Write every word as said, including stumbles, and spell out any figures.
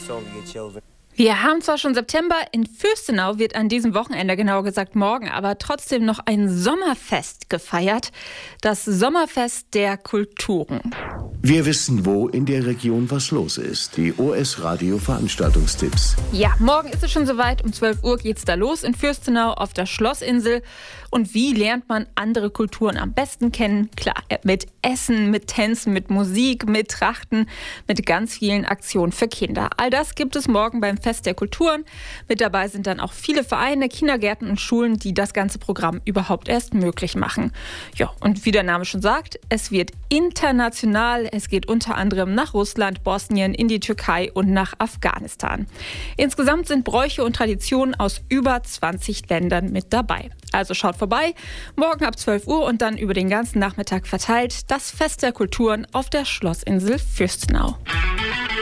Wir haben zwar schon September, in Fürstenau wird an diesem Wochenende, genauer gesagt morgen, aber trotzdem noch ein Sommerfest gefeiert. Das Sommerfest der Kulturen. Wir wissen, wo in der Region was los ist. Die O S-Radio-Veranstaltungstipps. Ja, morgen ist es schon soweit. Um zwölf Uhr geht's da los in Fürstenau auf der Schlossinsel. Und wie lernt man andere Kulturen am besten kennen? Klar, mit Essen, mit Tänzen, mit Musik, mit Trachten, mit ganz vielen Aktionen für Kinder. All das gibt es morgen beim Fest der Kulturen. Mit dabei sind dann auch viele Vereine, Kindergärten und Schulen, die das ganze Programm überhaupt erst möglich machen. Ja, und wie der Name schon sagt, es wird international. Es geht unter anderem nach Russland, Bosnien, in die Türkei und nach Afghanistan. Insgesamt sind Bräuche und Traditionen aus über zwanzig Ländern mit dabei. Also schaut vorbei, morgen ab zwölf Uhr und dann über den ganzen Nachmittag verteilt das Fest der Kulturen auf der Schlossinsel Fürstenau.